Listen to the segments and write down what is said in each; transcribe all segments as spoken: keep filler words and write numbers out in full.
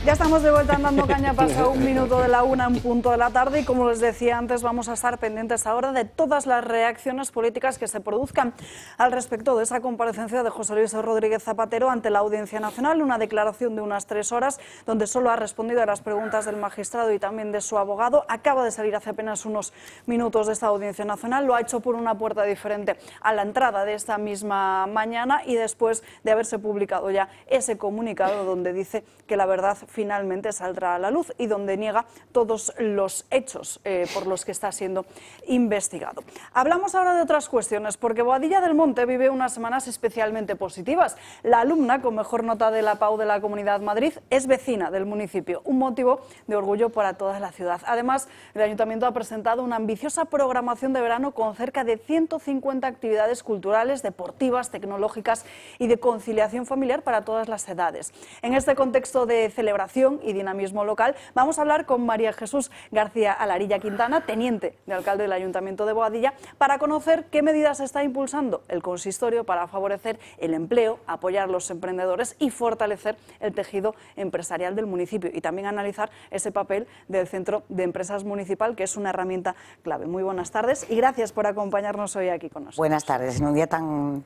Ya estamos de vuelta andando caña, pasa un minuto de la una en punto de la tarde y como les decía antes vamos a estar pendientes ahora de todas las reacciones políticas que se produzcan al respecto de esa comparecencia de José Luis Rodríguez Zapatero ante la Audiencia Nacional, una declaración de unas tres horas donde solo ha respondido a las preguntas del magistrado y también de su abogado. Acaba de salir hace apenas unos minutos de esta Audiencia Nacional, lo ha hecho por una puerta diferente a la entrada de esta misma mañana y después de haberse publicado ya ese comunicado donde dice que la verdad finalmente saldrá a la luz y donde niega todos los hechos eh, por los que está siendo investigado. Hablamos ahora de otras cuestiones, porque Boadilla del Monte vive unas semanas especialmente positivas. La alumna con mejor nota de la PAU de la Comunidad de Madrid es vecina del municipio, un motivo de orgullo para toda la ciudad. Además, el Ayuntamiento ha presentado una ambiciosa programación de verano con cerca de ciento cincuenta actividades culturales, deportivas, tecnológicas y de conciliación familiar para todas las edades. En este contexto de celebración y dinamismo local, vamos a hablar con María Jesús García Alarilla Quintana, teniente de alcalde del Ayuntamiento de Boadilla, para conocer qué medidas está impulsando el consistorio para favorecer el empleo, apoyar a los emprendedores y fortalecer el tejido empresarial del municipio y también analizar ese papel del Centro de Empresas Municipal, que es una herramienta clave. Muy buenas tardes y gracias por acompañarnos hoy aquí con nosotros. Buenas tardes. En un día tan,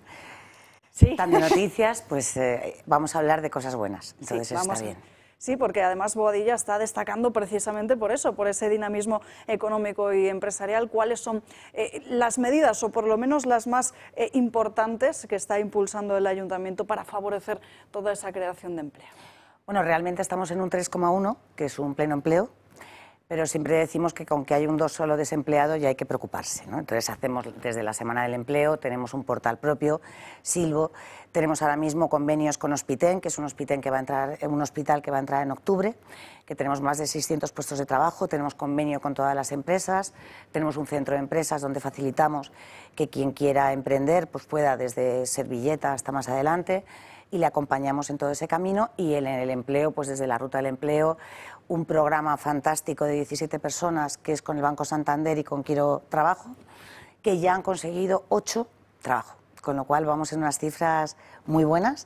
sí. tan de noticias, pues eh, vamos a hablar de cosas buenas. Entonces sí, vamos está bien. A... Sí, porque además Boadilla está destacando precisamente por eso, por ese dinamismo económico y empresarial. ¿Cuáles son eh, las medidas, o por lo menos las más eh, importantes, que está impulsando el Ayuntamiento para favorecer toda esa creación de empleo? Bueno, realmente estamos en un tres coma uno, que es un pleno empleo, pero siempre decimos que con que hay un dos solo desempleado ya hay que preocuparse, ¿no? Entonces hacemos desde la Semana del Empleo, tenemos un portal propio, Silvo, tenemos ahora mismo convenios con Hospiten, que es un hospital que va a entrar, un hospital que va a entrar en octubre, que tenemos más de seiscientos puestos de trabajo, tenemos convenio con todas las empresas, tenemos un centro de empresas donde facilitamos que quien quiera emprender pues pueda desde Servilleta hasta más adelante, y le acompañamos en todo ese camino. Y en el empleo, pues desde la Ruta del Empleo, un programa fantástico de diecisiete personas que es con el Banco Santander y con Quiero Trabajo, que ya han conseguido ocho trabajo, con lo cual vamos en unas cifras muy buenas.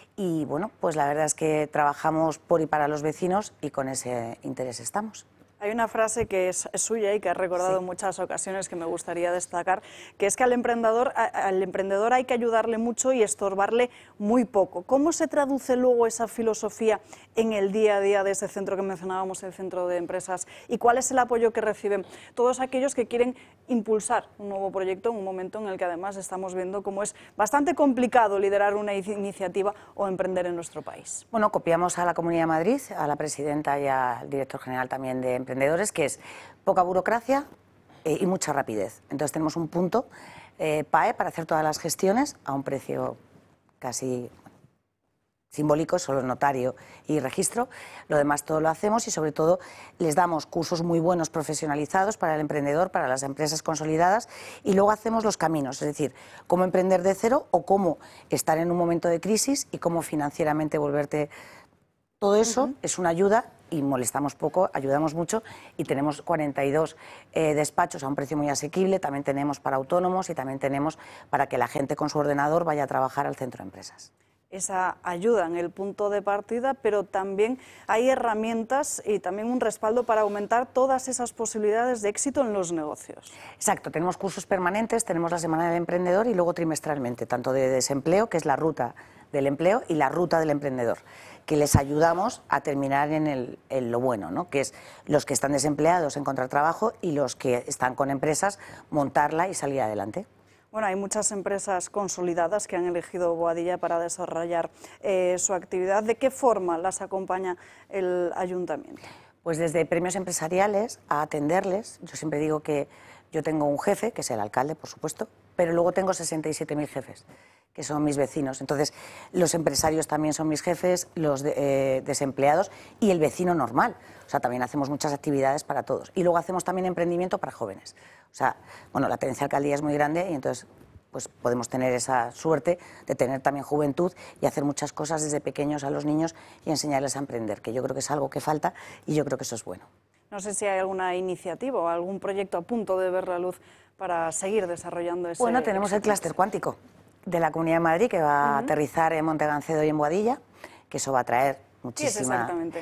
Y bueno, pues la verdad es que trabajamos por y para los vecinos y con ese interés estamos. Hay una frase que es suya y que ha recordado en sí. muchas ocasiones, que me gustaría destacar, que es que al emprendedor, al emprendedor hay que ayudarle mucho y estorbarle muy poco. ¿Cómo se traduce luego esa filosofía en el día a día de ese centro que mencionábamos, el Centro de Empresas? ¿Y cuál es el apoyo que reciben todos aquellos que quieren impulsar un nuevo proyecto en un momento en el que además estamos viendo cómo es bastante complicado liderar una iniciativa o emprender en nuestro país? Bueno, copiamos a la Comunidad de Madrid, a la presidenta y al director general también de Emprendedores, que es poca burocracia eh, y mucha rapidez. Entonces tenemos un punto eh, P A E para hacer todas las gestiones a un precio casi simbólico, solo notario y registro. Lo demás todo lo hacemos y sobre todo les damos cursos muy buenos profesionalizados para el emprendedor, para las empresas consolidadas, y luego hacemos los caminos, es decir, cómo emprender de cero o cómo estar en un momento de crisis y cómo financieramente volverte. Todo eso uh-huh. es una ayuda y molestamos poco, ayudamos mucho, y tenemos cuarenta y dos eh, despachos a un precio muy asequible. También tenemos para autónomos y también tenemos para que la gente con su ordenador vaya a trabajar al centro de empresas. Esa ayuda en el punto de partida, pero también hay herramientas y también un respaldo para aumentar todas esas posibilidades de éxito en los negocios. Exacto, tenemos cursos permanentes, tenemos la Semana del Emprendedor y luego trimestralmente, tanto de desempleo, que es la ruta del empleo, y la ruta del emprendedor, que les ayudamos a terminar en, el, en lo bueno, ¿no? Que es los que están desempleados encontrar trabajo y los que están con empresas montarla y salir adelante. Bueno, hay muchas empresas consolidadas que han elegido Boadilla para desarrollar eh, su actividad. ¿De qué forma las acompaña el Ayuntamiento? Pues desde premios empresariales a atenderles. Yo siempre digo que yo tengo un jefe, que es el alcalde, por supuesto, pero luego tengo sesenta y siete mil jefes, que son mis vecinos. Entonces, los empresarios también son mis jefes, los de, eh, desempleados y el vecino normal. O sea, también hacemos muchas actividades para todos. Y luego hacemos también emprendimiento para jóvenes. O sea, bueno, la tenencia de alcaldía es muy grande y entonces pues podemos tener esa suerte de tener también juventud y hacer muchas cosas desde pequeños a los niños y enseñarles a emprender, que yo creo que es algo que falta y yo creo que eso es bueno. No sé si hay alguna iniciativa o algún proyecto a punto de ver la luz para seguir desarrollando ese... Bueno, tenemos el clúster cuántico de la Comunidad de Madrid, que va uh-huh. a aterrizar en Montegancedo y en Boadilla, que eso va a traer muchísima... Sí, exactamente.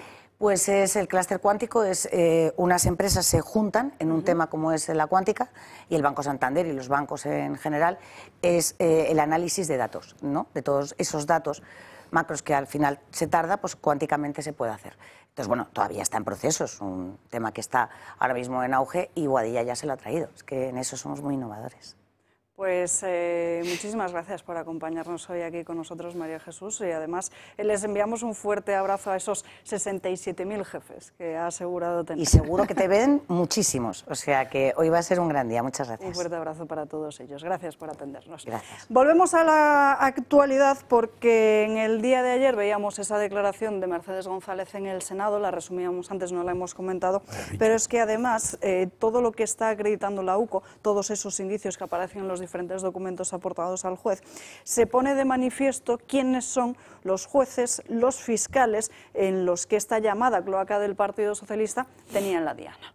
Pues es el clúster cuántico, es eh, unas empresas se juntan en un uh-huh. tema como es la cuántica, y el Banco Santander y los bancos en general, es eh, el análisis de datos, ¿no? De todos esos datos macros que al final se tarda, pues cuánticamente se puede hacer. Entonces, bueno, todavía está en proceso, es un tema que está ahora mismo en auge y Boadilla ya se lo ha traído, es que en eso somos muy innovadores. Pues eh, muchísimas gracias por acompañarnos hoy aquí con nosotros, María Jesús, y además eh, les enviamos un fuerte abrazo a esos sesenta y siete mil jefes que ha asegurado tener. Y seguro que te ven muchísimos, o sea que hoy va a ser un gran día. Muchas gracias. Un fuerte abrazo para todos ellos. Gracias por atendernos. Gracias. Volvemos a la actualidad porque en el día de ayer veíamos esa declaración de Mercedes González en el Senado, la resumíamos antes, no la hemos comentado, pero es que además eh, todo lo que está acreditando la U C O, todos esos indicios que aparecen en los diferentes documentos aportados al juez, se pone de manifiesto quiénes son los jueces, los fiscales en los que esta llamada cloaca del Partido Socialista tenía en la diana.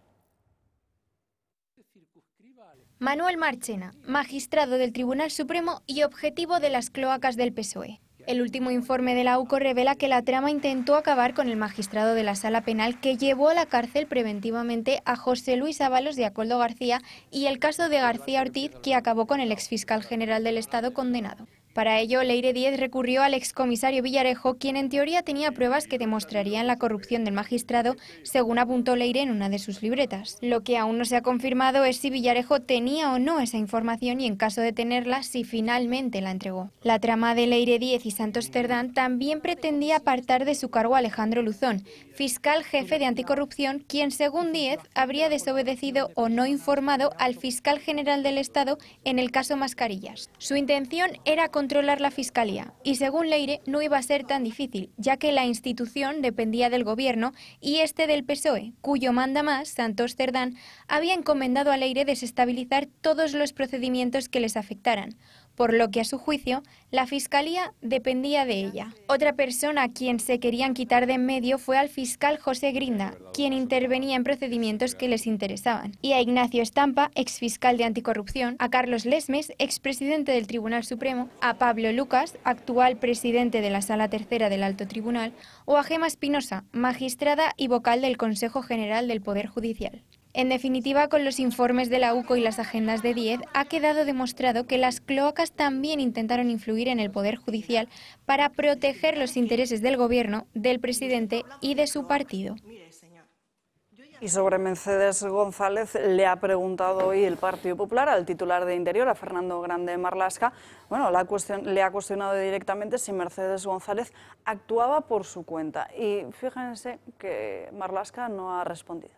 Manuel Marchena, magistrado del Tribunal Supremo y objetivo de las cloacas del P S O E. El último informe de la U C O revela que la trama intentó acabar con el magistrado de la Sala Penal que llevó a la cárcel preventivamente a José Luis Ábalos de Acoldo García y el caso de García Ortiz, que acabó con el exfiscal general del Estado condenado. Para ello, Leire Díez recurrió al excomisario Villarejo, quien en teoría tenía pruebas que demostrarían la corrupción del magistrado, según apuntó Leire en una de sus libretas. Lo que aún no se ha confirmado es si Villarejo tenía o no esa información y, en caso de tenerla, si finalmente la entregó. La trama de Leire Díez y Santos Cerdán también pretendía apartar de su cargo a Alejandro Luzón, fiscal jefe de anticorrupción, quien, según Díez, habría desobedecido o no informado al fiscal general del Estado en el caso Mascarillas. Su intención era controlar la Fiscalía y, según Leire, no iba a ser tan difícil, ya que la institución dependía del Gobierno y este del P S O E, cuyo mandamás, Santos Cerdán, había encomendado a Leire desestabilizar todos los procedimientos que les afectaran, por lo que, a su juicio, la Fiscalía dependía de ella. Otra persona a quien se querían quitar de en medio fue al fiscal José Grinda, quien intervenía en procedimientos que les interesaban, y a Ignacio Estampa, exfiscal de anticorrupción, a Carlos Lesmes, expresidente del Tribunal Supremo, a Pablo Lucas, actual presidente de la Sala Tercera del Alto Tribunal, o a Gema Espinosa, magistrada y vocal del Consejo General del Poder Judicial. En definitiva, con los informes de la U C O y las agendas de Díez, ha quedado demostrado que las cloacas también intentaron influir en el Poder Judicial para proteger los intereses del Gobierno, del presidente y de su partido. Y sobre Mercedes González le ha preguntado hoy el Partido Popular al titular de Interior, a Fernando Grande Marlaska. Bueno, la cuestión, le ha cuestionado directamente si Mercedes González actuaba por su cuenta. Y fíjense que Marlaska no ha respondido.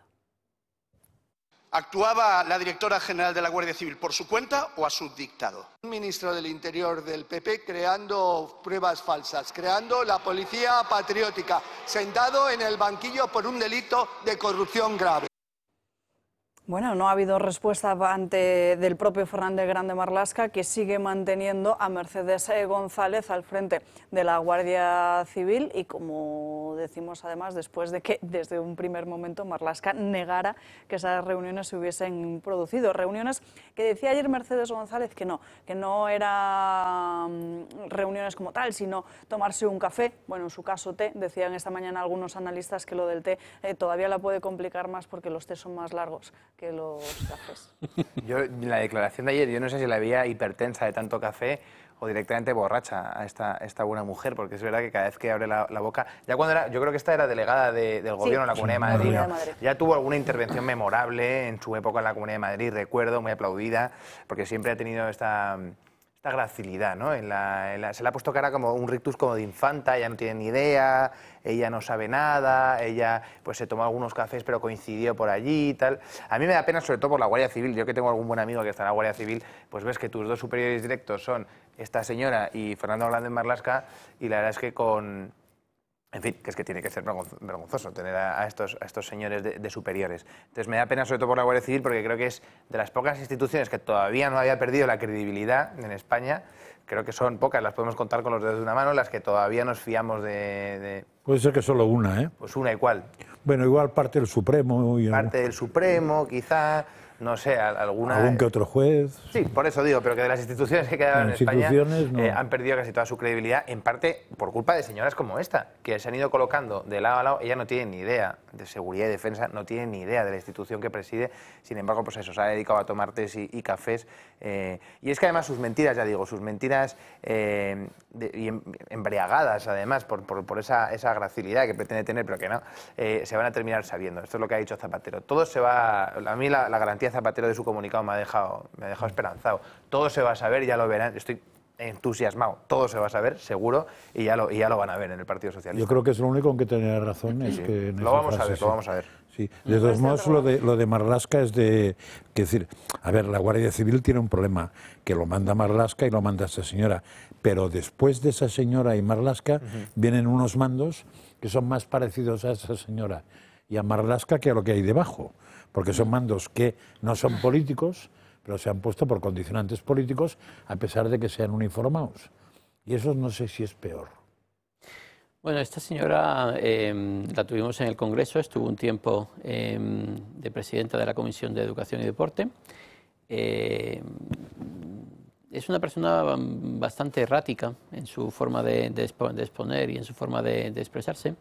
¿Actuaba la directora general de la Guardia Civil por su cuenta o a su dictado? Un ministro del Interior del P P creando pruebas falsas, creando la policía patriótica, sentado en el banquillo por un delito de corrupción grave. Bueno, no ha habido respuesta ante del propio Fernández Grande Marlaska, que sigue manteniendo a Mercedes González al frente de la Guardia Civil y, como decimos además, después de que desde un primer momento Marlaska negara que esas reuniones se hubiesen producido. Reuniones que decía ayer Mercedes González que no, que no eran reuniones como tal, sino tomarse un café, bueno, en su caso té. Decían esta mañana algunos analistas que lo del té eh, todavía la puede complicar más porque los tés son más largos que los cafés. Yo, la declaración de ayer, yo no sé si la veía hipertensa de tanto café o directamente borracha a esta, esta buena mujer, porque es verdad que cada vez que abre la, la boca, ya cuando era, yo creo que esta era delegada de, del gobierno en sí, la Comunidad de Madrid, ¿no? de Madrid, ya tuvo alguna intervención memorable en su época en la Comunidad de Madrid, recuerdo, muy aplaudida, porque siempre ha tenido esta... esta gracilidad, ¿no? En la, en la, se le ha puesto cara como un rictus como de infanta, ella no tiene ni idea, ella no sabe nada, ella pues se tomó algunos cafés pero coincidió por allí y tal. A mí me da pena sobre todo por la Guardia Civil, yo que tengo algún buen amigo que está en la Guardia Civil, pues ves que tus dos superiores directos son esta señora y Fernando Grande Marlaska, y la verdad es que con... En fin, que es que tiene que ser vergonzoso tener a estos, a estos señores de, de superiores. Entonces me da pena sobre todo por la Guardia Civil, porque creo que es de las pocas instituciones que todavía no había perdido la credibilidad en España. Creo que son pocas, las podemos contar con los dedos de una mano, las que todavía nos fiamos de... de... Puede ser que solo una, ¿eh? Pues una igual. Bueno, igual parte del Supremo. Y parte del Supremo, quizá... no sé, alguna... Algún que otro juez. Sí, por eso digo, pero que de las instituciones que quedaban en España no. eh, han perdido casi toda su credibilidad, en parte por culpa de señoras como esta, que se han ido colocando de lado a lado. Ella no tiene ni idea de seguridad y defensa, no tiene ni idea de la institución que preside, sin embargo, pues eso, se ha dedicado a tomar tés y, y cafés. Eh, y es que además sus mentiras, ya digo, sus mentiras eh, de, y em, embriagadas, además, por, por, por esa, esa gracilidad que pretende tener, pero que no, eh, se van a terminar sabiendo. Esto es lo que ha dicho Zapatero. Todo se va... A mí la, la garantía de Zapatero de su comunicado me ha dejado, me ha dejado esperanzado. Todo se va a saber, ya lo verán. Estoy entusiasmado. Todo se va a saber, seguro, y ya lo, y ya lo van a ver en el Partido Socialista. Yo creo que es lo único en que tenía razón. Sí, es sí. que Lo vamos frase, a ver, sí. lo vamos a ver. Sí. De todos modos, lo de, lo de Marlaska es de... Que decir, a ver, la Guardia Civil tiene un problema, que lo manda Marlaska y lo manda esta señora, pero después de esa señora y Marlaska uh-huh. vienen unos mandos que son más parecidos a esa señora y a Marlaska que a lo que hay debajo, porque son mandos que no son políticos, pero se han puesto por condicionantes políticos a pesar de que sean uniformados. Y eso no sé si es peor. Bueno, esta señora eh, la tuvimos en el Congreso, estuvo un tiempo eh, de presidenta de la Comisión de Educación y Deporte. Eh, es una persona bastante errática en su forma de, de, de exponer y en su forma de, de expresarse.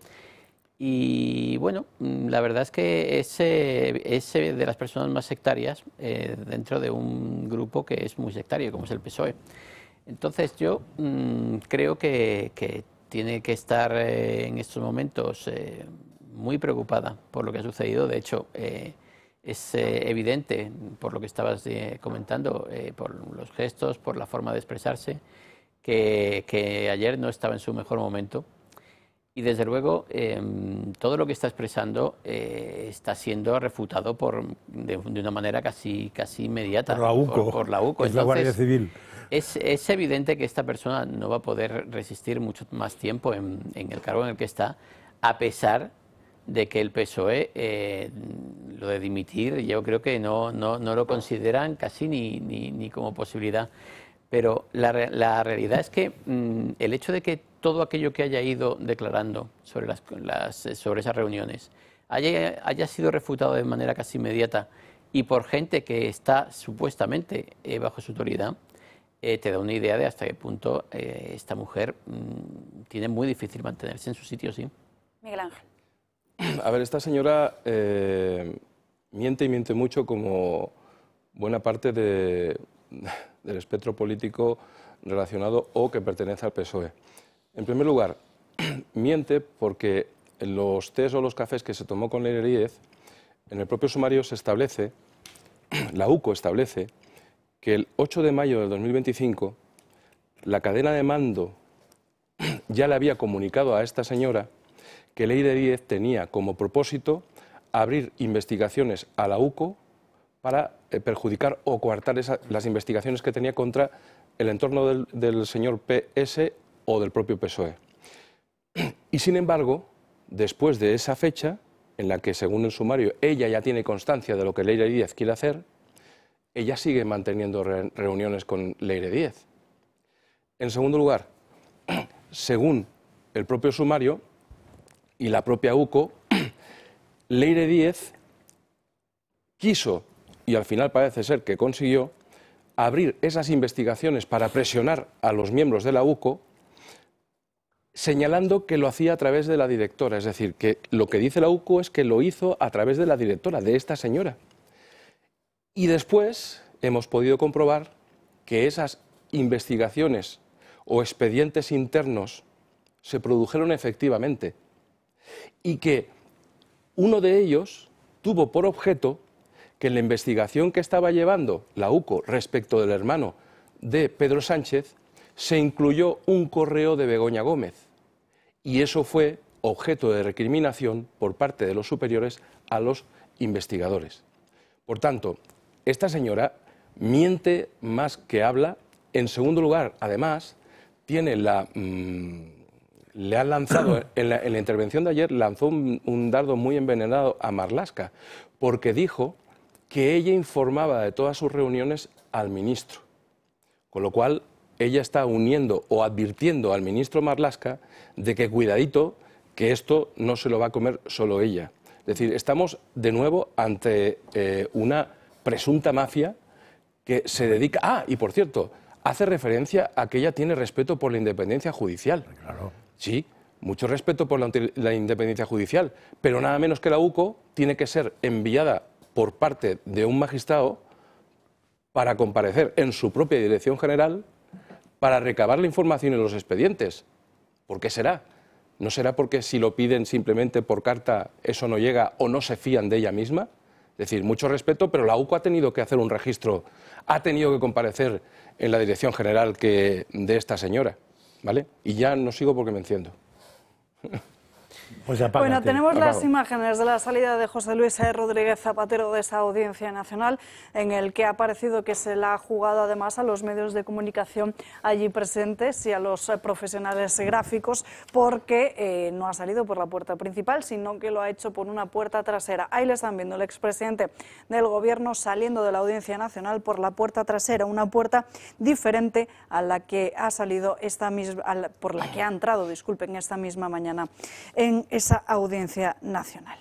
Y bueno, la verdad es que es, es de las personas más sectarias eh, dentro de un grupo que es muy sectario, como es el P S O E. Entonces yo mmm, creo que, que tiene que estar eh, en estos momentos eh, muy preocupada por lo que ha sucedido. De hecho, eh, es eh, evidente, por lo que estabas eh, comentando, eh, por los gestos, por la forma de expresarse, que, que ayer no estaba en su mejor momento. Y desde luego, eh, todo lo que está expresando eh, está siendo refutado por, de, de una manera casi, casi inmediata. Por la U C O. Por, por la U C O. Es la Guardia Civil. Es, es evidente que esta persona no va a poder resistir mucho más tiempo en, en el cargo en el que está, a pesar de que el P S O E eh, lo de dimitir, yo creo que no, no, no lo consideran casi ni, ni, ni como posibilidad. Pero la, la realidad es que mmm, el hecho de que todo aquello que haya ido declarando sobre, las, las, sobre esas reuniones haya, haya sido refutado de manera casi inmediata y por gente que está supuestamente eh, bajo su autoridad, eh, te da una idea de hasta qué punto eh, esta mujer mmm, tiene muy difícil mantenerse en su sitio, sí. Miguel Ángel. A ver, esta señora eh, miente y miente mucho como buena parte de... del espectro político relacionado o que pertenece al P S O E. En primer lugar, miente porque en los tés o los cafés que se tomó con Leire Díez, en el propio sumario se establece, la U C O establece, que el ocho de mayo de dos mil veinticinco la cadena de mando ya le había comunicado a esta señora que Leire Díez tenía como propósito abrir investigaciones a la U C O para eh, perjudicar o coartar esa, las investigaciones que tenía contra el entorno del, del señor P S o del propio P S O E. Y sin embargo, después de esa fecha, en la que según el sumario ella ya tiene constancia de lo que Leire Díez quiere hacer, ella sigue manteniendo re reuniones con Leire Díez. En segundo lugar, según el propio sumario y la propia U C O, Leire Díez quiso, y al final parece ser que consiguió, abrir esas investigaciones para presionar a los miembros de la U C O, señalando que lo hacía a través de la directora. Es decir, que lo que dice la U C O es que lo hizo a través de la directora, de esta señora. Y después hemos podido comprobar que esas investigaciones o expedientes internos se produjeron efectivamente y que uno de ellos tuvo por objeto que en la investigación que estaba llevando la U C O respecto del hermano de Pedro Sánchez se incluyó un correo de Begoña Gómez y eso fue objeto de recriminación por parte de los superiores a los investigadores. Por tanto, esta señora miente más que habla. En segundo lugar, además, tiene la... Mmm, le han lanzado, en la, en la intervención de ayer, lanzó un, un dardo muy envenenado a Marlaska, porque dijo que ella informaba de todas sus reuniones al ministro. Con lo cual, ella está uniendo o advirtiendo al ministro Marlaska de que cuidadito, que esto no se lo va a comer solo ella. Es decir, estamos de nuevo ante eh, una presunta mafia que se dedica... Ah, y por cierto, hace referencia a que ella tiene respeto por la independencia judicial. Claro. Sí, mucho respeto por la, la independencia judicial, pero nada menos que la U C O tiene que ser enviada por parte de un magistrado para comparecer en su propia dirección general para recabar la información en los expedientes. ¿Por qué será? ¿No será porque si lo piden simplemente por carta eso no llega o no se fían de ella misma? Es decir, mucho respeto, pero la U C O ha tenido que hacer un registro, ha tenido que comparecer en la dirección general que de esta señora, ¿vale? Y ya no sigo porque me enciendo. Pues bueno, tenemos las imágenes de la salida de José Luis Rodríguez Zapatero de esa Audiencia Nacional, en el que ha parecido que se la ha jugado además a los medios de comunicación allí presentes y a los profesionales gráficos, porque eh, no ha salido por la puerta principal, sino que lo ha hecho por una puerta trasera. Ahí le están viendo el expresidente del Gobierno saliendo de la Audiencia Nacional por la puerta trasera, una puerta diferente a la que ha salido esta misma, por la que ha entrado, disculpen, esta misma mañana en esa Audiencia Nacional.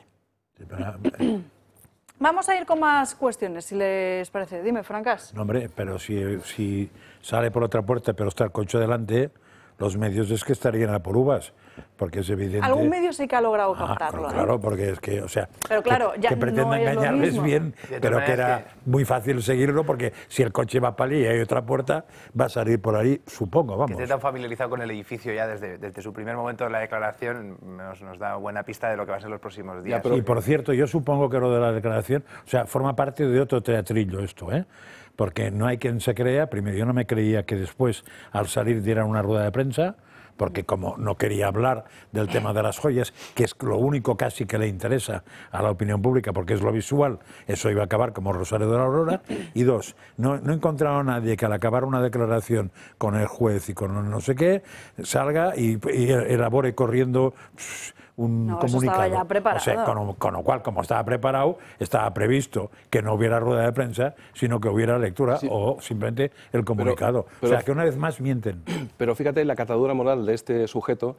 Vamos a ir con más cuestiones, si les parece. Dime, Francas. No, hombre, pero si, si sale por otra puerta, pero está el coche delante, los medios es que estarían a por uvas, porque es evidente... Algún medio sí que ha logrado ah, captarlo. Claro, claro, porque es que, o sea, pero claro, que, ya que pretenda no es engañarles lo mismo. bien, pero que era muy fácil seguirlo, porque si el coche va para allí y hay otra puerta, va a salir por ahí, supongo, vamos. Que esté tan familiarizado con el edificio ya desde, desde su primer momento de la declaración nos, nos da buena pista de lo que va a ser los próximos días. Ya, pero, y por cierto, yo supongo que lo de la declaración, o sea, forma parte de otro teatrillo esto, ¿eh? Porque no hay quien se crea, primero yo no me creía que después al salir dieran una rueda de prensa, porque como no quería hablar del tema de las joyas, que es lo único casi que le interesa a la opinión pública, porque es lo visual, eso iba a acabar como Rosario de la Aurora. Y dos, no, no he encontrado a nadie que al acabar una declaración con el juez y con no sé qué, salga y, y elabore corriendo un no, comunicado. Eso estaba ya preparado. O sea, con, con lo cual, como estaba preparado, estaba previsto que no hubiera rueda de prensa, sino que hubiera lectura sí. o simplemente el comunicado. Pero, pero, o sea, que una vez más mienten. Pero fíjate la catadura moral de este sujeto,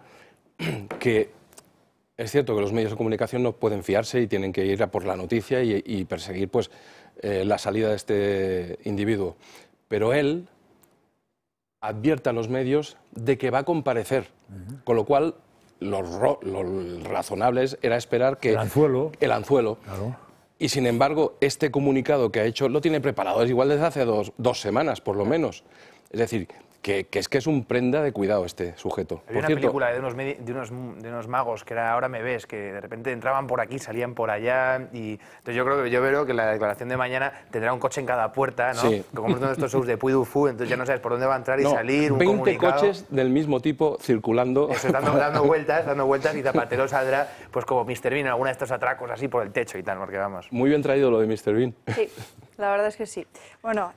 que es cierto que los medios de comunicación no pueden fiarse y tienen que ir a por la noticia y, y perseguir pues, eh, la salida de este individuo. Pero él advierte a los medios de que va a comparecer, uh-huh. con lo cual lo, lo razonable era esperar que... El anzuelo. El anzuelo. Claro. Y sin embargo, este comunicado que ha hecho lo tiene preparado, es igual desde hace dos, dos semanas, por lo menos. Es decir, que, que es que es un prenda de cuidado este sujeto. Había una película de unos, de, unos, de unos magos que era Ahora me ves, que de repente entraban por aquí, salían por allá, y entonces yo creo que yo veo que la declaración de mañana tendrá un coche en cada puerta, ¿no? Sí. Como uno de estos shows de Puy du Fou, entonces ya no sabes por dónde va a entrar y no, salir, un veinte comunicado. coches del mismo tipo circulando. Eso, dando, dando vueltas, dando vueltas, y Zapatero saldrá pues como mister Bean en alguna de estos atracos así por el techo y tal, porque vamos. Muy bien traído lo de mister Bean. Sí. La verdad es que sí. Bueno,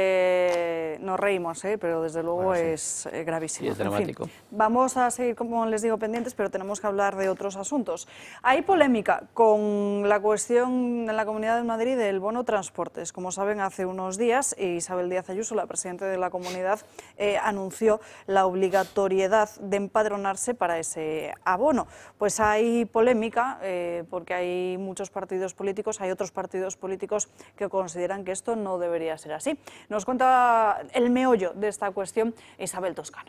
eh, nos reímos, ¿eh? Pero desde luego bueno, sí. es eh, gravísimo. Sí, es dramático. En fin, vamos a seguir, como les digo, pendientes, pero tenemos que hablar de otros asuntos. Hay polémica con la cuestión en la Comunidad de Madrid del bono transportes. Como saben, hace unos días Isabel Díaz Ayuso, la presidenta de la comunidad, eh, anunció la obligatoriedad de empadronarse para ese abono. Pues hay polémica eh, porque hay muchos partidos políticos, hay otros partidos políticos que consideran que esto no debería ser así. Nos cuenta el meollo de esta cuestión Isabel Toscano.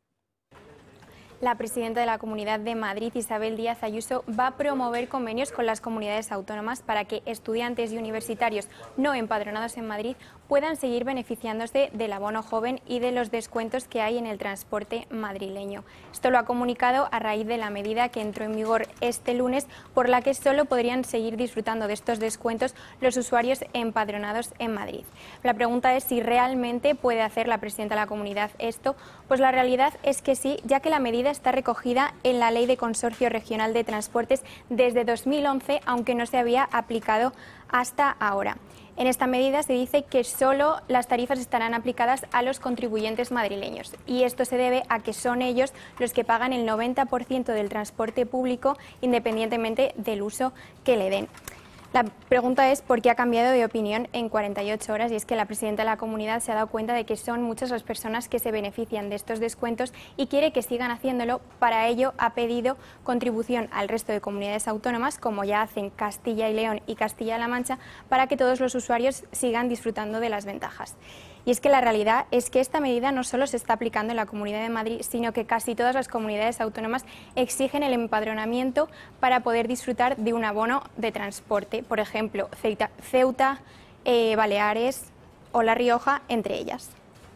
La presidenta de la Comunidad de Madrid, Isabel Díaz Ayuso, va a promover convenios con las comunidades autónomas para que estudiantes y universitarios no empadronados en Madrid puedan seguir beneficiándose del abono joven y de los descuentos que hay en el transporte madrileño. Esto lo ha comunicado a raíz de la medida que entró en vigor este lunes, por la que solo podrían seguir disfrutando de estos descuentos los usuarios empadronados en Madrid. La pregunta es si realmente puede hacer la presidenta de la comunidad esto. Pues la realidad es que sí, ya que la medida está recogida en la Ley de Consorcio Regional de Transportes desde dos mil once, aunque no se había aplicado hasta ahora. En esta medida se dice que solo las tarifas estarán aplicadas a los contribuyentes madrileños, y esto se debe a que son ellos los que pagan el noventa por ciento del transporte público, independientemente del uso que le den. La pregunta es por qué ha cambiado de opinión en cuarenta y ocho horas, y es que la presidenta de la comunidad se ha dado cuenta de que son muchas las personas que se benefician de estos descuentos y quiere que sigan haciéndolo. Para ello ha pedido contribución al resto de comunidades autónomas, como ya hacen Castilla y León y Castilla-La Mancha, para que todos los usuarios sigan disfrutando de las ventajas. Y es que la realidad es que esta medida no solo se está aplicando en la Comunidad de Madrid, sino que casi todas las comunidades autónomas exigen el empadronamiento para poder disfrutar de un abono de transporte. Por ejemplo, Ceuta, Ceuta eh, Baleares o La Rioja, entre ellas.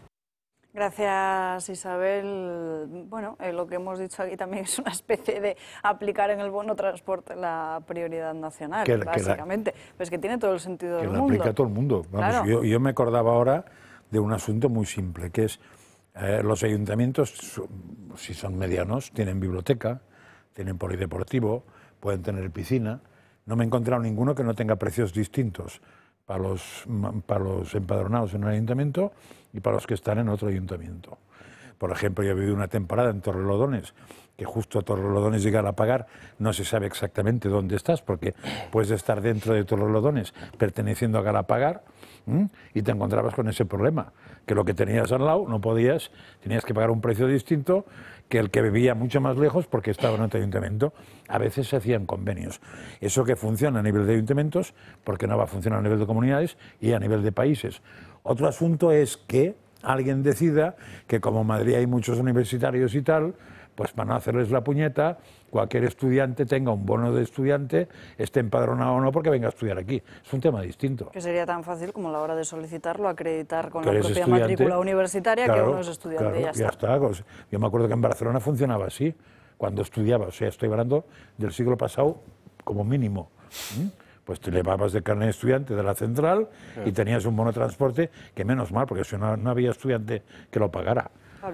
Gracias, Isabel. Bueno, eh, lo que hemos dicho aquí también es una especie de aplicar en el bono transporte la prioridad nacional, que, básicamente. Que la, pues que tiene todo el sentido que del la mundo. aplica a todo el mundo. Vamos, Claro. yo, yo me acordaba ahora de un asunto muy simple, que es eh, los ayuntamientos, si son medianos, tienen biblioteca, tienen polideportivo, pueden tener piscina. No me he encontrado ninguno que no tenga precios distintos para los, para los empadronados en un ayuntamiento y para los que están en otro ayuntamiento. Por ejemplo, yo he vivido una temporada en Torrelodones, que justo a Torrelodones llegar a pagar, no se sabe exactamente dónde estás, porque puedes estar dentro de Torrelodones perteneciendo a Galapagar, ¿m? y te encontrabas con ese problema, que lo que tenías al lado no podías, tenías que pagar un precio distinto que el que vivía mucho más lejos porque estaba en otro ayuntamiento. A veces se hacían convenios. Eso que funciona a nivel de ayuntamientos, porque no va a funcionar a nivel de comunidades y a nivel de países. Otro asunto es que alguien decida que como en Madrid hay muchos universitarios y tal, pues para no hacerles la puñeta, cualquier estudiante tenga un bono de estudiante, esté empadronado o no, porque venga a estudiar aquí. Es un tema distinto. Que sería tan fácil como a la hora de solicitarlo, acreditar con Que la eres propia estudiante, matrícula universitaria claro, que uno es estudiante claro, y ya ya está. está. Yo me acuerdo que en Barcelona funcionaba así, cuando estudiaba, o sea, estoy hablando del siglo pasado como mínimo. ¿Mm? Pues te llevabas de carnet de estudiante de la central sí. y tenías un bono de transporte que menos mal, porque si no, no había estudiante que lo pagara.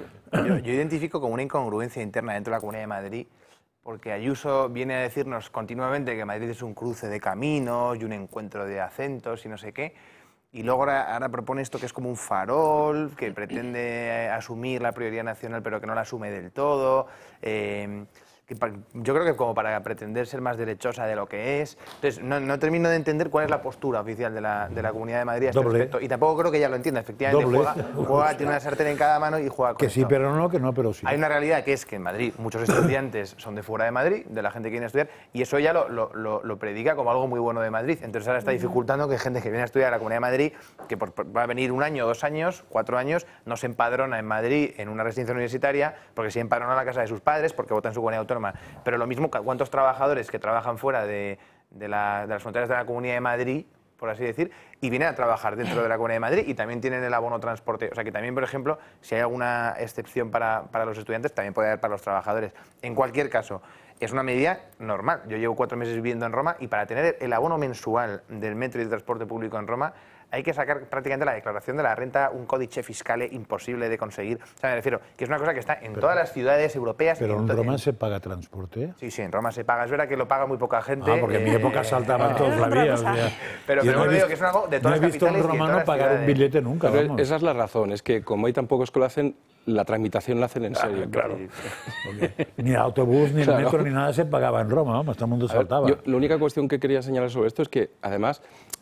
Yo, yo identifico como una incongruencia interna dentro de la Comunidad de Madrid, porque Ayuso viene a decirnos continuamente que Madrid es un cruce de caminos y un encuentro de acentos y no sé qué, y luego ahora, ahora propone esto que es como un farol, que pretende asumir la prioridad nacional pero que no la asume del todo. Eh, que pa, yo creo que como para pretender ser más derechosa de lo que es. Entonces, no, no termino de entender cuál es la postura oficial de la, de la Comunidad de Madrid a este Doble. respecto. Y tampoco creo que ella lo entienda. Efectivamente, Doble. juega, juega, tiene una sartén en cada mano y juega con Que sí, esto. pero no, que no, pero sí. Hay una realidad que es que en Madrid muchos estudiantes son de fuera de Madrid, de la gente que viene a estudiar, y eso ella lo, lo, lo, lo predica como algo muy bueno de Madrid. Entonces ahora está dificultando que gente que viene a estudiar a la Comunidad de Madrid, que por, por, va a venir un año, dos años, cuatro años, no se empadrona en Madrid en una residencia universitaria, porque se empadrona en la casa de sus padres, porque vota en su comunidad autónoma. Pero lo mismo, cuántos trabajadores que trabajan fuera de, de, la, de las fronteras de la Comunidad de Madrid, por así decir, y vienen a trabajar dentro de la Comunidad de Madrid y también tienen el abono transporte. O sea que también, por ejemplo, si hay alguna excepción para, para los estudiantes, también puede haber para los trabajadores. En cualquier caso, es una medida normal. Yo llevo cuatro meses viviendo en Roma y para tener el abono mensual del metro y del transporte público en Roma hay que sacar prácticamente la declaración de la renta, un códice fiscale imposible de conseguir. O sea, me refiero que es una cosa que está en pero, todas las ciudades europeas. ¿Pero en, en Roma en... se paga transporte? Sí, sí, en Roma se paga. Es verdad que lo paga muy poca gente. Ah, porque en mi época saltaban todos la vía. O sea, pero pero no bueno, he digo que es algo de todas no las capitales. No he visto a un romano pagar un billete nunca. Vamos. Esa es la razón, es que como hay tan pocos que lo hacen, la tramitación la hacen en serio. Ah, claro. Porque ni el autobús, ni claro. el metro, ni nada se pagaba en Roma, vamos, todo el mundo saltaba. Ver, yo, la única cuestión que quería señalar sobre esto es que, además,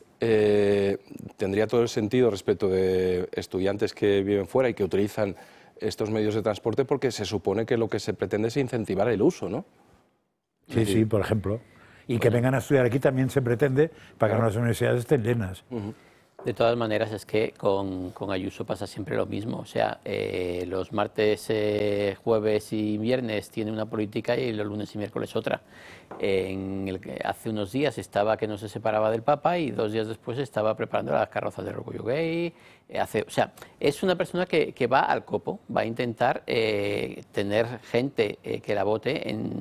eh, tendría todo el sentido respecto de estudiantes que viven fuera y que utilizan estos medios de transporte, porque se supone que lo que se pretende es incentivar el uso, ¿no? Sí, sí, sí, por ejemplo. Y bueno. que vengan a estudiar aquí también se pretende para que claro. las universidades estén llenas. Uh-huh. De todas maneras, es que con, con Ayuso pasa siempre lo mismo. O sea, eh, los martes, eh, jueves y viernes tiene una política y los lunes y miércoles otra. Eh, en el que hace unos días estaba que no se separaba del Papa y dos días después estaba preparando las carrozas del orgullo gay. Eh, hace, o sea, es una persona que, que va al copo, va a intentar eh, tener gente eh, que la vote en